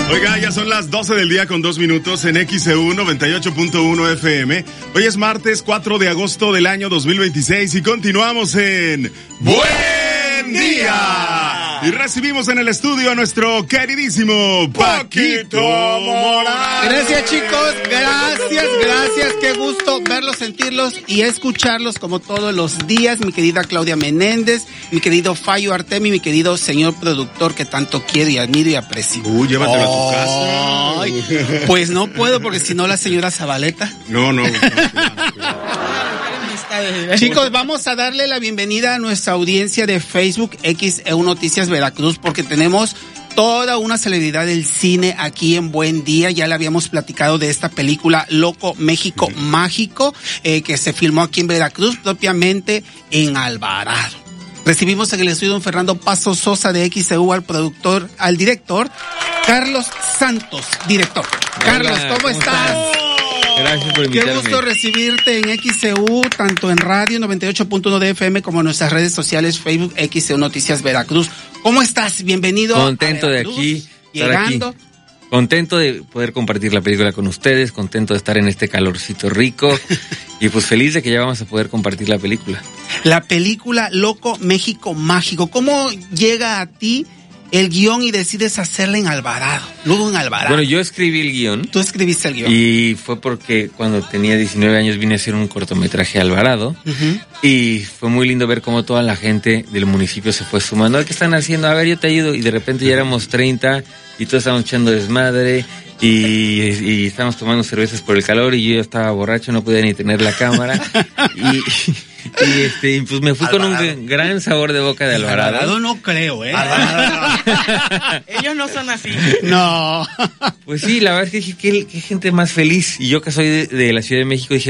Oiga, ya son las 12 del día con 2 minutos en XEU 98.1 FM. Hoy es martes 4 de agosto del año 2026 y continuamos en Buen Día. Y recibimos en el estudio a nuestro queridísimo Paquito Morales. Gracias, chicos, gracias, qué gusto verlos, sentirlos y escucharlos como todos los días. Mi querida Claudia Menéndez, mi querido Fayo Artemi, mi querido señor productor que tanto quiero y admiro y aprecio. Llévatelo a tu casa. Ay, pues no puedo porque si no la señora Zabaleta. No. Chicos, vamos a darle la bienvenida a nuestra audiencia de Facebook XEU Noticias Veracruz porque tenemos toda una celebridad del cine aquí en Buen Día. Ya le habíamos platicado de esta película Loco México Mágico que se filmó aquí en Veracruz, propiamente en Alvarado. Recibimos en el estudio don Fernando Paso Sosa de XEU al director Carlos Santos, director. Hola, Carlos, ¿cómo estás? Gracias por invitarme. Qué gusto recibirte en XEU, tanto en radio 98.1 de FM como en nuestras redes sociales, Facebook, XEU Noticias Veracruz. ¿Cómo estás? Bienvenido. Contento de aquí, llegando. Aquí. Contento de poder compartir la película con ustedes, contento de estar en este calorcito rico y pues feliz de que ya vamos a poder compartir la película. La película Loco México Mágico, ¿cómo llega a ti el guión y decides hacerla en Alvarado? Luego en Alvarado. Bueno, yo escribí el guión. Tú escribiste el guión. Y fue porque cuando tenía 19 años vine a hacer un cortometraje a Alvarado. Y fue muy lindo ver cómo toda la gente del municipio se fue sumando. ¿Qué están haciendo? A ver, yo te ayudo. Y de repente ya éramos 30 y todos estábamos echando desmadre. Y estábamos tomando cervezas por el calor y yo ya estaba borracho, no podía ni tener la cámara. Y pues me fui Alvarado. Con un gran sabor de boca de Alvarado. Alvarado no creo, Ellos no son así. No. Pues sí, la verdad es que dije, qué gente más feliz. Y yo que soy de la Ciudad de México, dije,